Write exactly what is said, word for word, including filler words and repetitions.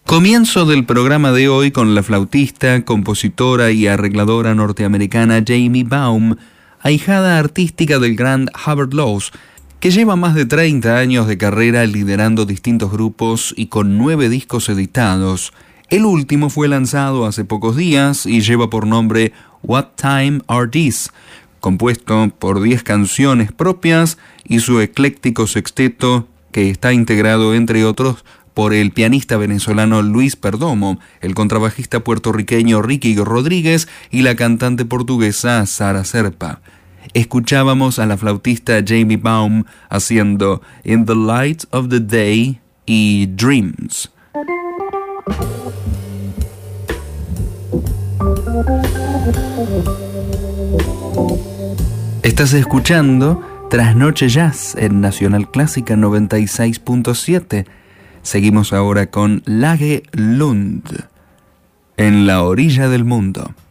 Comienzo del programa de hoy con la flautista, compositora y arregladora norteamericana Jamie Baum, ahijada artística del gran Hubert Laws, que lleva más de treinta años de carrera liderando distintos grupos y con nueve discos editados. El último fue lanzado hace pocos días y lleva por nombre What Time Are These?, compuesto por diez canciones propias y su ecléctico sexteto, que está integrado, entre otros, por el pianista venezolano Luis Perdomo, el contrabajista puertorriqueño Ricky Rodríguez y la cantante portuguesa Sara Serpa. Escuchábamos a la flautista Jamie Baum haciendo In the Light of the Day y Dreams. Estás escuchando Trasnoche Jazz en Nacional Clásica noventa y seis punto siete. Seguimos ahora con Lage Lund, En la orilla del mundo.